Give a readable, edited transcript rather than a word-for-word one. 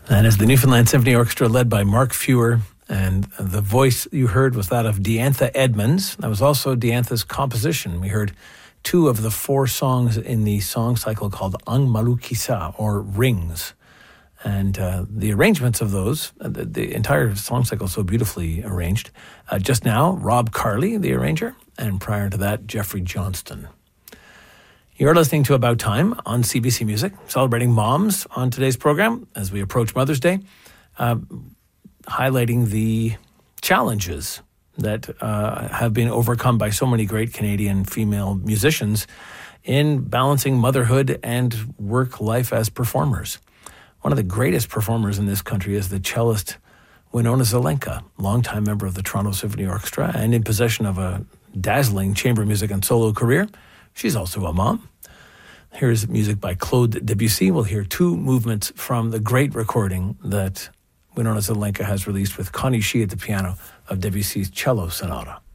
That is the Newfoundland Symphony Orchestra led by Mark Fewer, and the voice you heard was that of Diantha Edmonds. That was also Diantha's composition. We heard two of the four songs in the song cycle called Ang Malukisa, or Rings. And the arrangements of those, the entire song cycle is so beautifully arranged. Just now, Rob Carley, the arranger, and prior to that, Jeffrey Johnston. You're listening to About Time on CBC Music, celebrating moms on today's program as we approach Mother's Day, highlighting the challenges that have been overcome by so many great Canadian female musicians in balancing motherhood and work life as performers. One of the greatest performers in this country is the cellist Winona Zelenka, longtime member of the Toronto Symphony Orchestra and in possession of a dazzling chamber music and solo career. She's also a mom. Here's music by Claude Debussy. We'll hear two movements from the great recording that Winona Zelenka has released with Connie Shee at the piano of Debussy's Cello Sonata.